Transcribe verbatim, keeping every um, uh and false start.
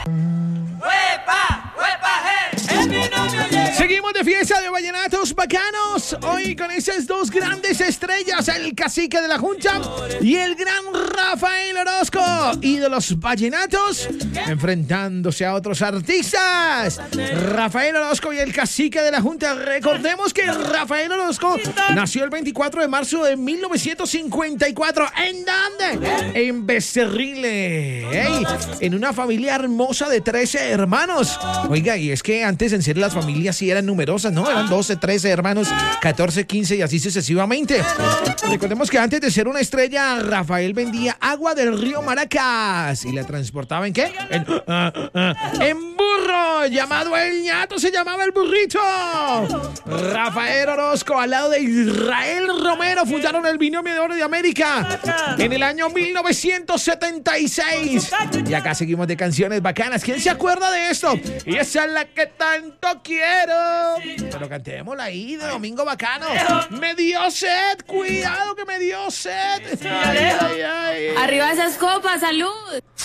Seguimos de fiesta de vallenatos bacanos. Hoy con esas dos grandes estrellas, el cacique de la Junta y el gran Rafael Orozco, ídolos vallenatos, enfrentándose a otros artistas. Rafael Orozco y el cacique de la Junta. Recordemos que Rafael Orozco nació el veinticuatro de marzo de mil novecientos cincuenta y cuatro. ¿En dónde? En Becerrile. Hey, en una familia hermosa de trece hermanos. Oiga, y es que antes en serio las familias sí eran numerosas, ¿no? Eran doce, trece hermanos, catorce, quince y así sucesivamente. Recordemos que antes de ser una estrella, Rafael vendía agua del río Maracas y la transportaba ¿en qué? En, uh, uh, en burro, llamado el ñato, se llamaba el burrito. Rafael Orozco al lado de Israel Romero fundaron el Binomio de Oro de América en el año mil novecientos setenta y seis. Y acá seguimos de canciones bacanas. ¿Quién se acuerda de esto? Y esa es la que tanto quiero. Pero cantémosla ahí de Domingo Bacano. Me dio sed, cuidado que me dio sed. Ay, ay, ay. Arriba esas copas, salud.